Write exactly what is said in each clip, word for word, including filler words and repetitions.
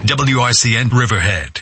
W R C N Riverhead.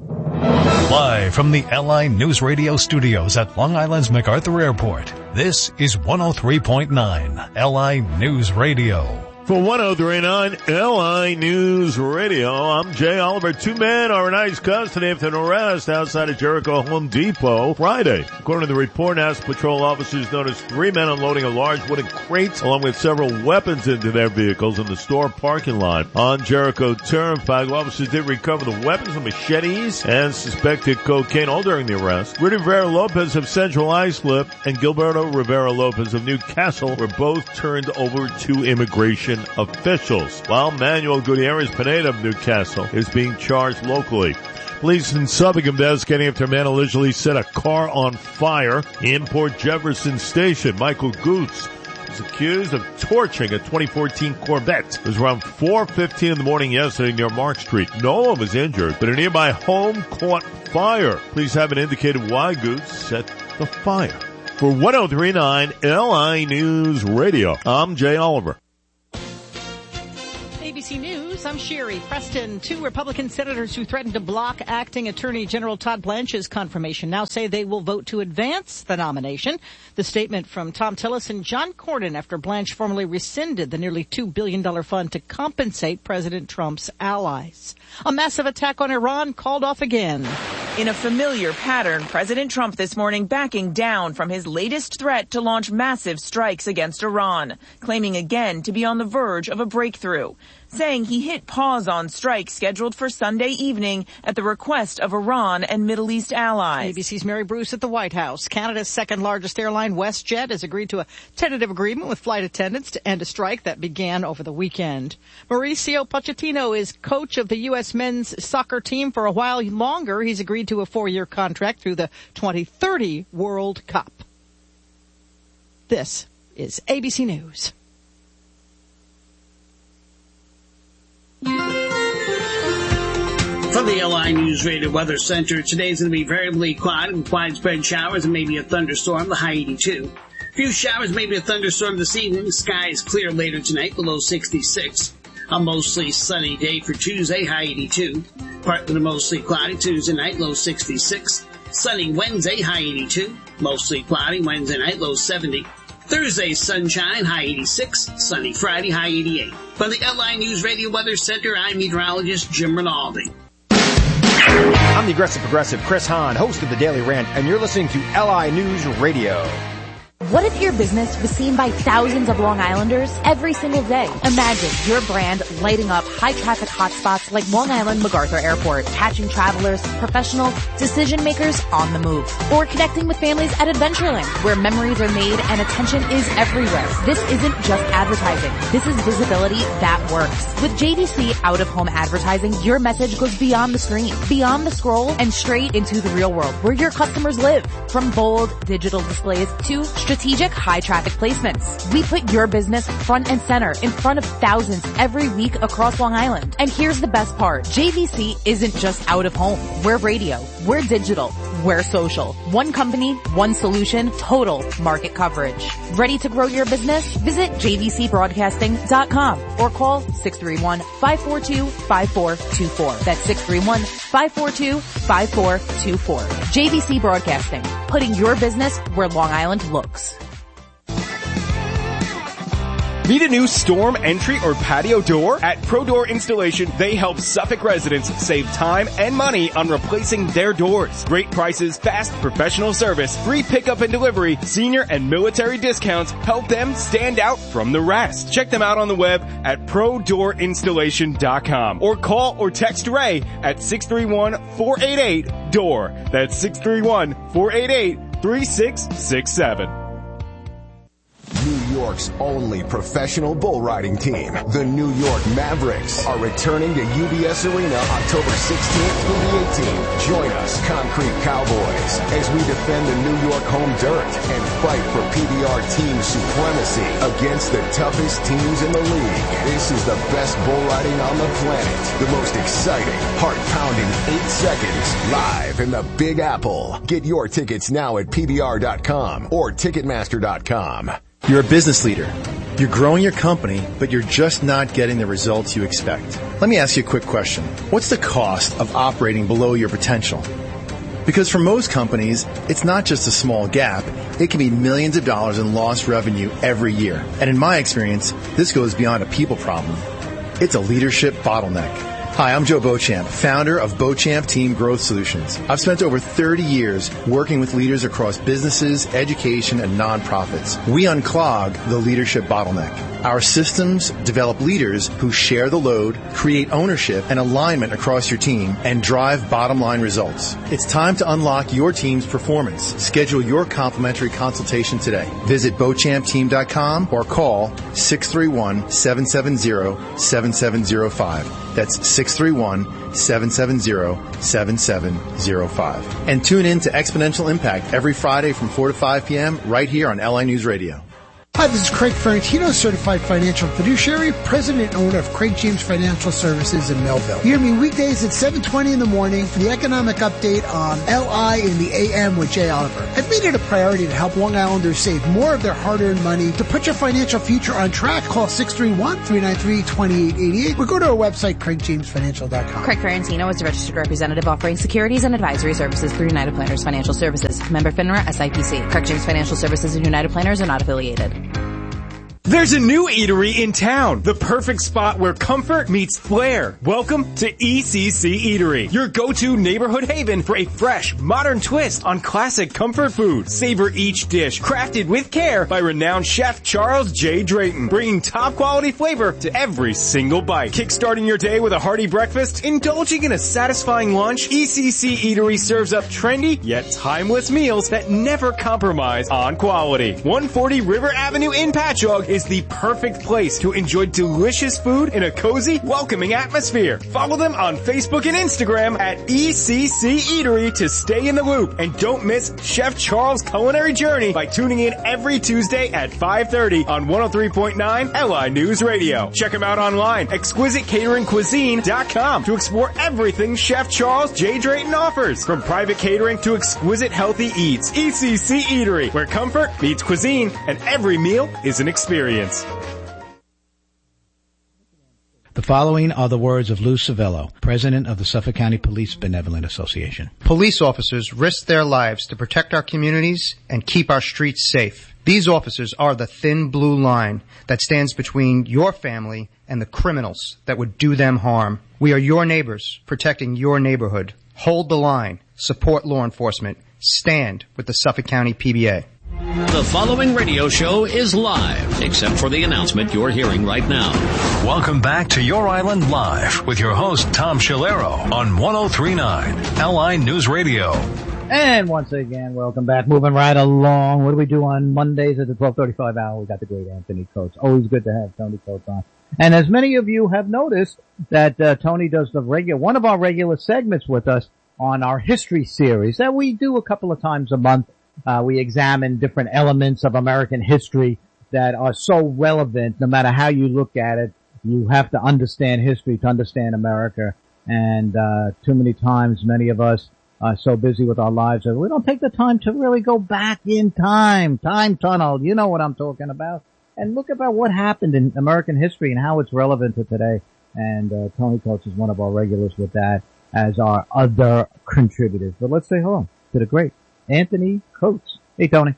Live from the L I News Radio studios at Long Island's MacArthur Airport, this is one oh three point nine L I News Radio. For one oh three point nine L I News Radio, I'm Jay Oliver. Two men are in ICE custody after an arrest outside of Jericho Home Depot Friday. According to the report, House Patrol officers noticed three men unloading a large wooden crate along with several weapons into their vehicles in the store parking lot on Jericho Turnpike. Officers did recover the weapons, machetes, and suspected cocaine, all during the arrest. Rudy Rivera Lopez of Central Islip and Gilberto Rivera Lopez of Newcastle were both turned over to immigration officials, while Manuel Gutierrez Pineda of Newcastle is being charged locally. Police in Suffolk investigating after a man allegedly set a car on fire in Port Jefferson Station. Michael Goots is accused of torching a twenty fourteen Corvette. It was around four fifteen in the morning yesterday near Mark Street. No one was injured, but a nearby home caught fire. Police haven't indicated why Goots set the fire. For one oh three point nine L I News Radio, I'm Jay Oliver. A B C News, I'm Sherry Preston. Two Republican senators who threatened to block acting Attorney General Todd Blanche's confirmation now say they will vote to advance the nomination. The statement from Tom Tillis and John Cornyn after Blanche formally rescinded the nearly two billion dollars fund to compensate President Trump's allies. A massive attack on Iran called off again. In a familiar pattern, President Trump this morning backing down from his latest threat to launch massive strikes against Iran, claiming again to be on the verge of a breakthrough, saying he hit pause on strikes scheduled for Sunday evening at the request of Iran and Middle East allies. A B C's Mary Bruce at the White House. Canada's second largest airline, WestJet, has agreed to a tentative agreement with flight attendants to end a strike that began over the weekend. Mauricio Pochettino is coach of the U S men's soccer team for a while longer. He's agreed to a four-year contract through the twenty thirty World Cup. This is A B C News. From the L I News Radio Weather Center, today's going to be variably quiet with widespread showers and maybe a thunderstorm, the high eighty-two. A few showers, maybe a thunderstorm this evening. Sky is clear later tonight, below sixty-six. A mostly sunny day for Tuesday, high eighty-two. Partly to mostly cloudy Tuesday night, low sixty-six. Sunny Wednesday, high eighty-two. Mostly cloudy Wednesday night, low seventy. Thursday, sunshine, high eighty-six. Sunny Friday, high eighty-eight. From the L I News Radio Weather Center, I'm meteorologist Jim Rinaldi. I'm the aggressive progressive Chris Hahn, host of the Daily Rant, and you're listening to L I News Radio. What if your business was seen by thousands of Long Islanders every single day? Imagine your brand lighting up high-traffic hotspots like Long Island MacArthur Airport, catching travelers, professionals, decision-makers on the move. Or connecting with families at Adventureland, where memories are made and attention is everywhere. This isn't just advertising. This is visibility that works. With J D C out-of-home advertising, your message goes beyond the screen, beyond the scroll, and straight into the real world, where your customers live. From bold digital displays to strategic high-traffic placements. We put your business front and center in front of thousands every week across Long Island. And here's the best part. J V C isn't just out of home. We're radio. We're digital. We're social. One company, one solution, total market coverage. Ready to grow your business? Visit j v c broadcasting dot com or call six three one, five four two, five four two four. That's six three one, five four two, five four two four. J V C Broadcasting, putting your business where Long Island looks. Need a new storm entry or patio door? At Pro Door Installation, they help Suffolk residents save time and money on replacing their doors. Great prices, fast professional service, free pickup and delivery, senior and military discounts help them stand out from the rest. Check them out on the web at pro door installation dot com or call or text Ray at six three one, four eight eight, D O O R. That's six three one, four eight eight, three six six seven. New York's only professional bull riding team, the New York Mavericks, are returning to U B S Arena October sixteenth through the eighteenth. Join us, Concrete Cowboys, as we defend the New York home dirt and fight for P B R team supremacy against the toughest teams in the league. This is the best bull riding on the planet. The most exciting, heart-pounding eight seconds live in the Big Apple. Get your tickets now at P B R dot com or Ticketmaster dot com. You're a business leader. You're growing your company, but you're just not getting the results you expect. Let me ask you a quick question. What's the cost of operating below your potential? Because for most companies, it's not just a small gap. It can be millions of dollars in lost revenue every year. And in my experience, this goes beyond a people problem. It's a leadership bottleneck. Hi, I'm Joe Beauchamp, founder of Beauchamp Team Growth Solutions. I've spent over thirty years working with leaders across businesses, education, and nonprofits. We unclog the leadership bottleneck. Our systems develop leaders who share the load, create ownership and alignment across your team, and drive bottom-line results. It's time to unlock your team's performance. Schedule your complimentary consultation today. Visit Beauchamp Team dot com or call six three one, seven seven zero, seven seven zero five. That's six three one, seven seven zero, seven seven zero five. And tune in to Exponential Impact every Friday from four to five p.m. right here on L I News Radio. Hi, this is Craig Ferrantino, Certified Financial Fiduciary, President and owner of Craig James Financial Services in Melville. Hear me weekdays at seven twenty in the morning for the economic update on L I in the A M with Jay Oliver. I've made it a priority to help Long Islanders save more of their hard-earned money. To put your financial future on track, call six three one, three nine three, two eight eight eight or go to our website, Craig James Financial dot com. Craig Ferrantino is a registered representative offering securities and advisory services through United Planners Financial Services. Member FINRA S I P C. Craig James Financial Services and United Planners are not affiliated. There's a new eatery in town, the perfect spot where comfort meets flair. Welcome to E C C Eatery, your go-to neighborhood haven for a fresh, modern twist on classic comfort food. Savor each dish, crafted with care by renowned chef Charles J. Drayton, bringing top quality flavor to every single bite. Kickstarting your day with a hearty breakfast, indulging in a satisfying lunch, E C C Eatery serves up trendy yet timeless meals that never compromise on quality. one forty River Avenue in Patchogue is the perfect place to enjoy delicious food in a cozy, welcoming atmosphere. Follow them on Facebook and Instagram at E C C Eatery to stay in the loop. And don't miss Chef Charles' culinary journey by tuning in every Tuesday at five thirty on one oh three point nine L I News Radio. Check them out online, exquisite catering cuisine dot com, to explore everything Chef Charles J. Drayton offers. From private catering to exquisite healthy eats, E C C Eatery, where comfort meets cuisine and every meal is an experience. The following are the words of Lou Civello, president of the Suffolk County Police Benevolent Association. Police officers risk their lives to protect our communities and keep our streets safe. These officers are the thin blue line that stands between your family and the criminals that would do them harm. We are your neighbors, protecting your neighborhood. Hold the line. Support law enforcement. Stand with the Suffolk County P B A. The following radio show is live, except for the announcement you're hearing right now. Welcome back to Your Island Live with your host, Tom Shalero, on one oh three point nine L I News Radio. And once again, welcome back. Moving right along. What do we do on Mondays at the twelve thirty-five hour? We got the great Anthony Coates. Always good to have Tony Coates on. And as many of you have noticed, that uh, Tony does the regular, one of our regular segments with us on our history series that we do a couple of times a month. Uh, we examine different elements of American history that are so relevant. No matter how you look at it, you have to understand history to understand America. And uh too many times, many of us are so busy with our lives that we don't take the time to really go back in time. Time tunnel, you know what I'm talking about. And look about what happened in American history and how it's relevant to today. And uh Tony Coates is one of our regulars with that, as our other contributors. But let's say hello to the great Anthony Coates. Hey, Tony.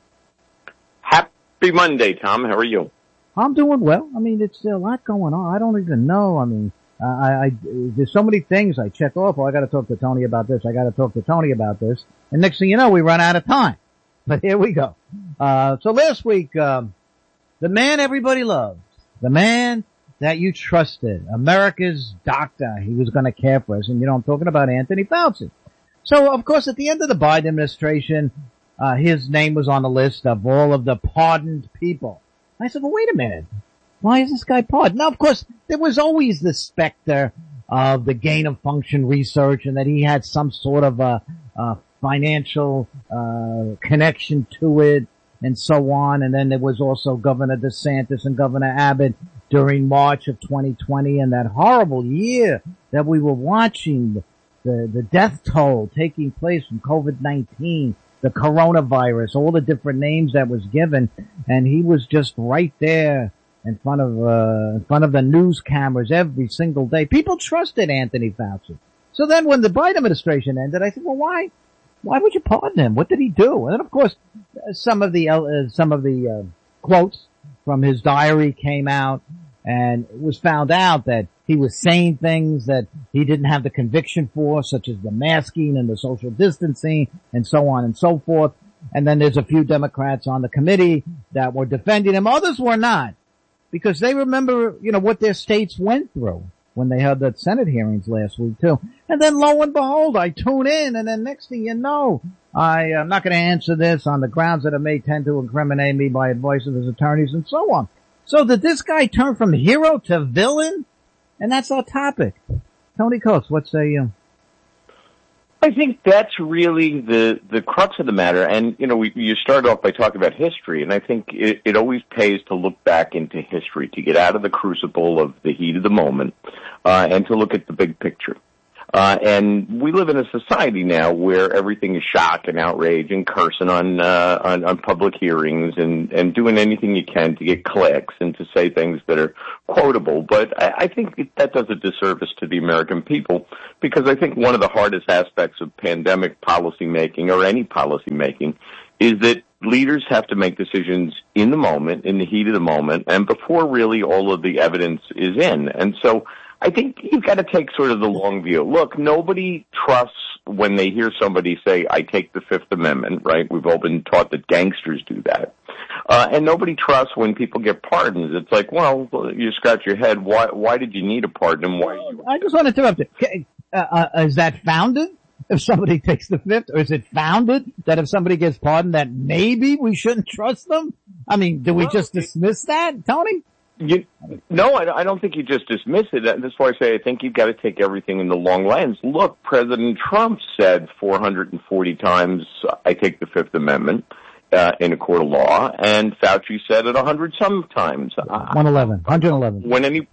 Happy Monday, Tom. How are you? I'm doing well. I mean, it's a lot going on. I don't even know. I mean, uh, I, I, there's so many things I check off. Oh, I got to talk to Tony about this. I got to talk to Tony about this. And next thing you know, we run out of time. But here we go. Uh, so last week, um, the man everybody loved, the man that you trusted, America's doctor, he was going to care for us. And you know, I'm talking about Anthony Fauci. So, of course, at the end of the Biden administration, uh, his name was on the list of all of the pardoned people. I said, well, wait a minute. Why is this guy pardoned? Now, of course, there was always the specter of the gain of function research and that he had some sort of a, a financial uh connection to it and so on. And then there was also Governor DeSantis and Governor Abbott during March of twenty twenty and that horrible year that we were watching. The, the death toll taking place from COVID nineteen, the coronavirus, all the different names that was given, and he was just right there in front of uh, in front of the news cameras every single day. People trusted Anthony Fauci. So then when the Biden administration ended, I said, well, why? Why would you pardon him? What did he do? And then, of course, some of the uh, some of the uh, quotes from his diary came out, and it was found out that he was saying things that he didn't have the conviction for, such as the masking and the social distancing and so on and so forth. And then there's a few Democrats on the committee that were defending him. Others were not, because they remember, you know, what their states went through when they had the Senate hearings last week too. And then lo and behold, I tune in, and then next thing you know, I am not going to answer this on the grounds that it may tend to incriminate me by advice of his attorneys and so on. So did this guy turn from hero to villain? And that's our topic. Tony Coates, what say you? I think that's really the the crux of the matter. And, you know, we, you started off by talking about history, and I think it, it always pays to look back into history, to get out of the crucible of the heat of the moment, uh, and to look at the big picture. Uh, and we live in a society now where everything is shock and outrage and cursing on, uh, on, on public hearings and, and doing anything you can to get clicks and to say things that are quotable. But I, I think that does a disservice to the American people, because I think one of the hardest aspects of pandemic policy making, or any policy making, is that leaders have to make decisions in the moment, in the heat of the moment, and before really all of the evidence is in. And so I think you've got to take sort of the long view. Look, nobody trusts when they hear somebody say, I take the Fifth Amendment, right? We've all been taught that gangsters do that. Uh, and nobody trusts when people get pardons. It's like, well, you scratch your head. Why, why did you need a pardon? And why? You- I just want to interrupt you. Uh, uh, is that founded? If somebody takes the Fifth, or is it founded that if somebody gets pardoned that maybe we shouldn't trust them? I mean, do we well, just dismiss that, Tony? You, no, I, I don't think you just dismiss it. That's why I say I think you've got to take everything in the long lens. Look, President Trump said four hundred forty times, I take the Fifth Amendment uh, in a court of law, and Fauci said it one hundred some times. one eleven, one eleven. When any,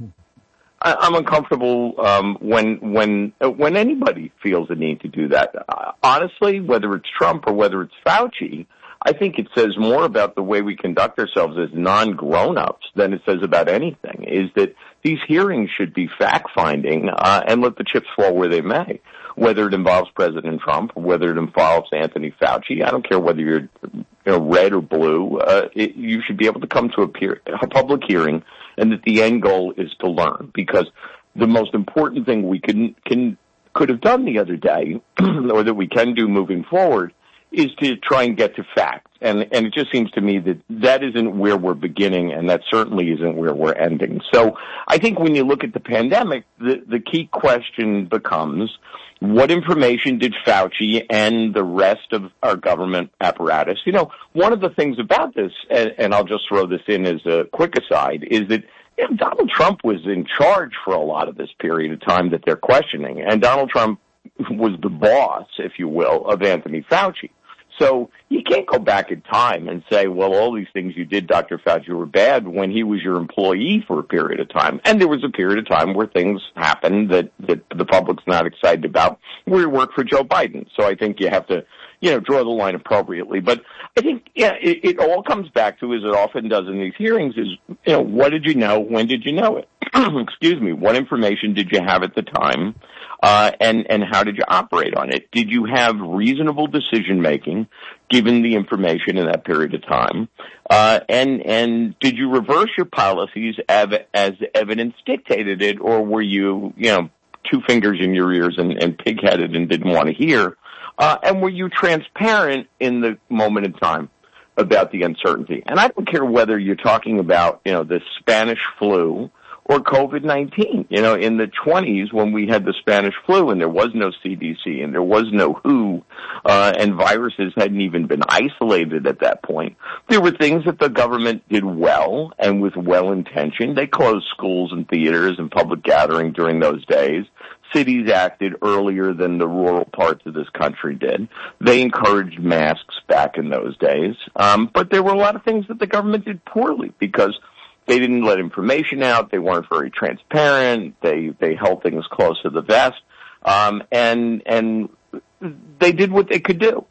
I, I'm uncomfortable um, when when uh, when anybody feels the need to do that. Uh, honestly, whether it's Trump or whether it's Fauci, I think it says more about the way we conduct ourselves as non-grown-ups than it says about anything, is that these hearings should be fact-finding uh, and let the chips fall where they may, whether it involves President Trump or whether it involves Anthony Fauci. I don't care whether you're you know, red or blue. Uh, it, you should be able to come to a, peer, a public hearing, and that the end goal is to learn, because the most important thing we can, can could have done the other day, or that we can do moving forward, is to try and get to facts. And, and it just seems to me that that isn't where we're beginning, and that certainly isn't where we're ending. So I think when you look at the pandemic, the, the key question becomes, what information did Fauci and the rest of our government apparatus, you know, one of the things about this, and, and I'll just throw this in as a quick aside, is that you know, Donald Trump was in charge for a lot of this period of time that they're questioning. And Donald Trump was the boss, if you will, of Anthony Fauci. So you can't go back in time and say, well, all these things you did, Doctor Fauci, were bad when he was your employee for a period of time. And there was a period of time where things happened that, that the public's not excited about, where he worked for Joe Biden. So I think you have to, you know, draw the line appropriately. But I think, yeah, it, it all comes back to, as it often does in these hearings, is, you know, what did you know? When did you know it? Excuse me. What information did you have at the time? Uh, and, and how did you operate on it? Did you have reasonable decision making given the information in that period of time? Uh, and, and did you reverse your policies as, as evidence dictated it, or were you, you know, two fingers in your ears and, and pig-headed and didn't want to hear? Uh, and were you transparent in the moment in time about the uncertainty? And I don't care whether you're talking about, you know, the Spanish flu or COVID nineteen. You know, in the twenties when we had the Spanish flu and there was no C D C and there was no W H O, uh, and viruses hadn't even been isolated at that point, there were things that the government did well and with well intention. They closed schools and theaters and public gathering during those days. Cities acted earlier than the rural parts of this country did. They encouraged masks back in those days. Um, but there were a lot of things that the government did poorly because they didn't let information out. They weren't very transparent. They, they held things close to the vest. Um, and, and they did what they could do.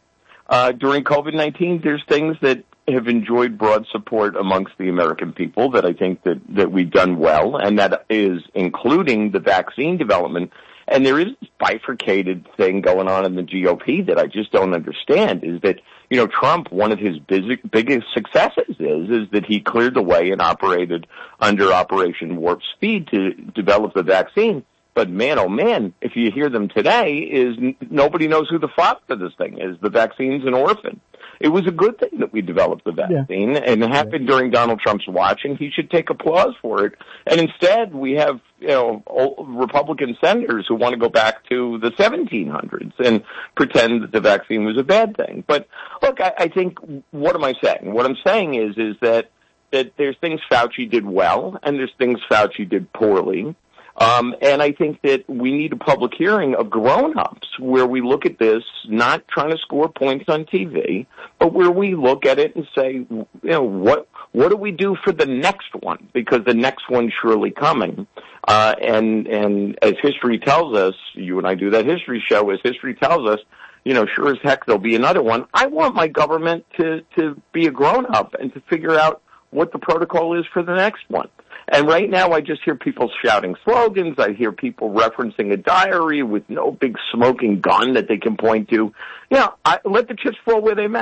uh, during COVID nineteen, there's things that have enjoyed broad support amongst the American people that I think that, that we've done well, and that is including the vaccine development. And there is this bifurcated thing going on in the G O P that I just don't understand, is that, you know, Trump, one of his busy, biggest successes is, is that he cleared the way and operated under Operation Warp Speed to develop the vaccine. But man, oh man, if you hear them today, is n- nobody knows who the father of this thing is. The vaccine's an orphan. It was a good thing that we developed the vaccine, yeah. and it happened during Donald Trump's watch, and he should take applause for it. And instead, we have, you know, old Republican senators who want to go back to the seventeen hundreds and pretend that the vaccine was a bad thing. But look, I, I think, what am I saying? What I'm saying is, is that, that there's things Fauci did well, and there's things Fauci did poorly. Um, and I think that we need a public hearing of grown-ups where we look at this, not trying to score points on T V, but where we look at it and say, you know, what what do we do for the next one? Because the next one's surely coming. Uh, and and as history tells us, you and I do that history show, as history tells us, you know, sure as heck there'll be another one. I want my government to, to be a grown-up and to figure out what the protocol is for the next one. And right now I just hear people shouting slogans. I hear people referencing a diary with no big smoking gun that they can point to. You know, I, let the chips fall where they may.